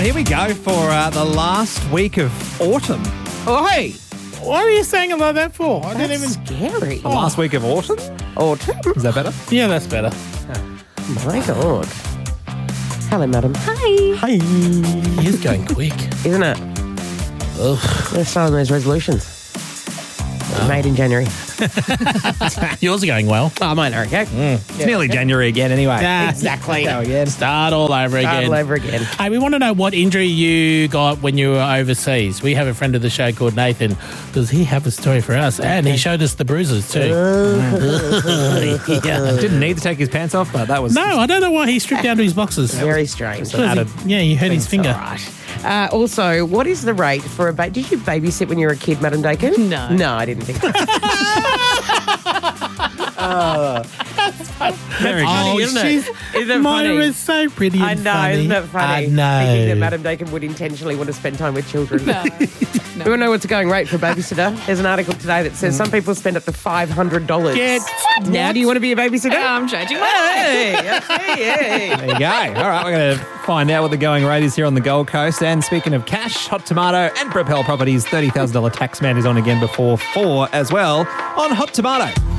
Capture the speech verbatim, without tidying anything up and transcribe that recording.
here we go for uh, the last week of autumn. Oh, hey. What are you saying about that for? I didn't even... Scary. The last week of autumn? Autumn? Is that better? Yeah, that's better. My God. Hello, madam. Hi. Hi. He's going quick. Isn't it? Ugh. Let's start on those resolutions. Made in January. Yours are going well. Oh, mine are okay. It's nearly January again anyway. Yeah. Exactly. Go again. Start all over Start again. all over again. Hey, we want to know what injury you got when you were overseas. We have a friend of the show called Nathan. Does he have a story for us? And he showed us the bruises too. yeah. Didn't need to take his pants off, but that was... No, I don't know why he stripped down to his boxes. Very strange. an added Yeah, you hurt his finger. All right. Uh, also, what is the rate for a baby? Did you babysit when you were a kid, Madam Dakin? No. No, I didn't think so. Very good. Oh, isn't it? she's, Isn't it mine funny? was so pretty and I know, funny. isn't it funny? I know. Thinking that Madam Dakin would intentionally want to spend time with children. No. We want to know what's the going rate for a babysitter. There's an article today that says some people spend up to five hundred dollars. Get Now, what? do you want to be a babysitter? I'm changing my Hey, hey, hey. There you go. All right, we're going to find out what the going rate is here on the Gold Coast. And speaking of cash, Hot Tomato and Propel Properties' thirty thousand dollars tax man is on again before four as well on Hot Tomato.